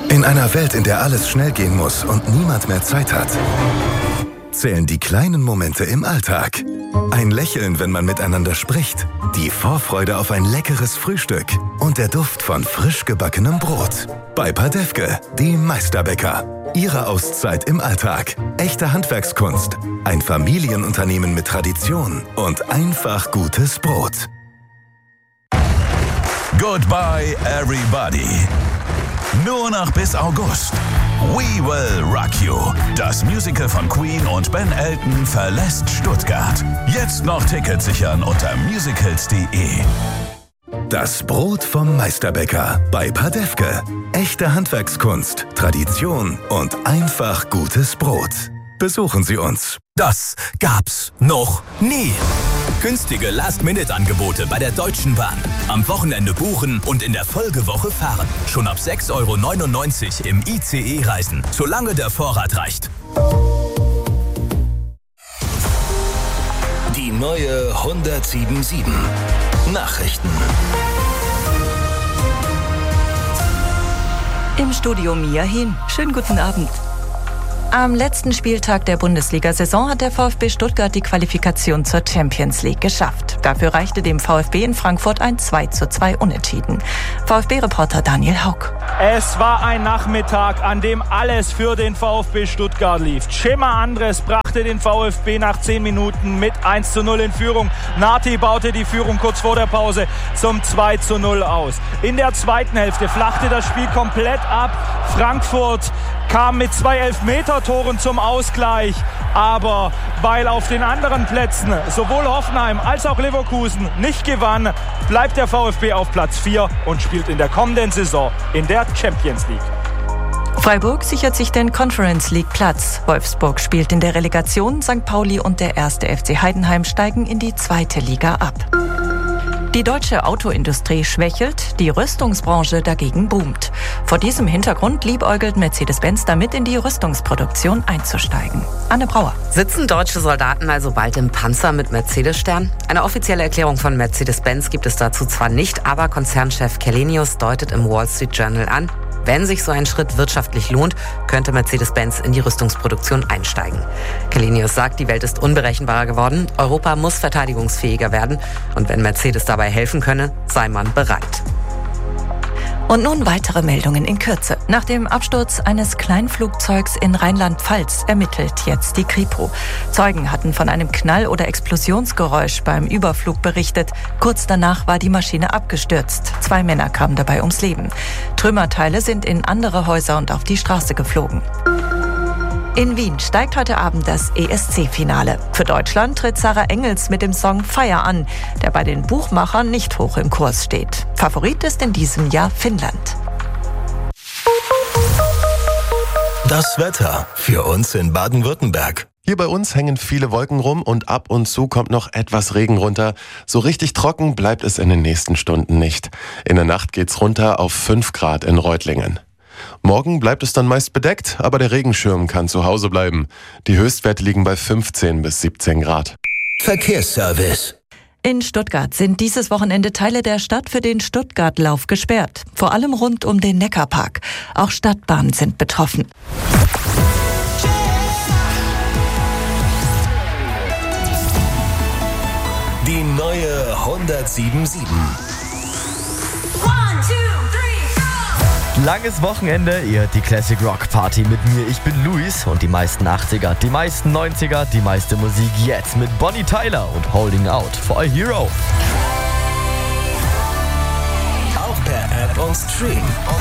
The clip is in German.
In einer Welt, in der alles schnell gehen muss und niemand mehr Zeit hat, zählen die kleinen Momente im Alltag. Ein Lächeln, wenn man miteinander spricht, die Vorfreude auf ein leckeres Frühstück und der Duft von frisch gebackenem Brot. Bei Padefke, dem Meisterbäcker. Ihre Auszeit im Alltag. Echte Handwerkskunst. Ein Familienunternehmen mit Tradition und einfach gutes Brot. Goodbye everybody. Nur noch bis August. We Will Rock You. Das Musical von Queen und Ben Elton verlässt Stuttgart. Jetzt noch Tickets sichern unter musicals.de. Das Brot vom Meisterbäcker bei Padefke. Echte Handwerkskunst, Tradition und einfach gutes Brot. Besuchen Sie uns. Das gab's noch nie. Günstige Last-Minute-Angebote bei der Deutschen Bahn. Am Wochenende buchen und in der Folgewoche fahren. Schon ab 6,99 € im ICE reisen, solange der Vorrat reicht. Die neue 107.7 Nachrichten. Im Studio Mia Hin. Schönen guten Abend. Am letzten Spieltag der Bundesliga-Saison hat der VfB Stuttgart die Qualifikation zur Champions League geschafft. Dafür reichte dem VfB in Frankfurt ein 2:2 Unentschieden. VfB-Reporter Daniel Haug. Es war ein Nachmittag, an dem alles für den VfB Stuttgart lief. Cema Andres brachte den VfB nach 10 Minuten mit 1:0 in Führung. Nati baute die Führung kurz vor der Pause zum 2:0 aus. In der zweiten Hälfte flachte das Spiel komplett ab. Frankfurt kam mit 2 Elfmeter-Toren zum Ausgleich. Aber weil auf den anderen Plätzen sowohl Hoffenheim als auch Leverkusen nicht gewann, bleibt der VfB auf Platz 4 und spielt in der kommenden Saison in der Champions League. Freiburg sichert sich den Conference League Platz. Wolfsburg spielt in der Relegation. St. Pauli und der 1. FC Heidenheim steigen in die 2. Liga ab. Die deutsche Autoindustrie schwächelt, die Rüstungsbranche dagegen boomt. Vor diesem Hintergrund liebäugelt Mercedes-Benz damit, in die Rüstungsproduktion einzusteigen. Anne Brauer. Sitzen deutsche Soldaten also bald im Panzer mit Mercedes-Stern? Eine offizielle Erklärung von Mercedes-Benz gibt es dazu zwar nicht, aber Konzernchef Källenius deutet im Wall Street Journal an, wenn sich so ein Schritt wirtschaftlich lohnt, könnte Mercedes-Benz in die Rüstungsproduktion einsteigen. Källenius sagt, die Welt ist unberechenbarer geworden, Europa muss verteidigungsfähiger werden und wenn Mercedes dabei helfen könne, sei man bereit. Und nun weitere Meldungen in Kürze. Nach dem Absturz eines Kleinflugzeugs in Rheinland-Pfalz ermittelt jetzt die Kripo. Zeugen hatten von einem Knall- oder Explosionsgeräusch beim Überflug berichtet. Kurz danach war die Maschine abgestürzt. 2 Männer kamen dabei ums Leben. Trümmerteile sind in andere Häuser und auf die Straße geflogen. In Wien steigt heute Abend das ESC-Finale. Für Deutschland tritt Sarah Engels mit dem Song Fire an, der bei den Buchmachern nicht hoch im Kurs steht. Favorit ist in diesem Jahr Finnland. Das Wetter für uns in Baden-Württemberg. Hier bei uns hängen viele Wolken rum und ab und zu kommt noch etwas Regen runter. So richtig trocken bleibt es in den nächsten Stunden nicht. In der Nacht geht's runter auf 5 Grad in Reutlingen. Morgen bleibt es dann meist bedeckt, aber der Regenschirm kann zu Hause bleiben. Die Höchstwerte liegen bei 15 bis 17 Grad. Verkehrsservice. In Stuttgart sind dieses Wochenende Teile der Stadt für den Stuttgartlauf gesperrt. Vor allem rund um den Neckarpark. Auch Stadtbahnen sind betroffen. Die neue 107.7. Langes Wochenende, ihr hört die Classic Rock Party mit mir. Ich bin Luis und die meisten 80er, die meisten 90er, die meiste Musik jetzt mit Bonnie Tyler und Holding Out for a Hero. Auch per App und Stream.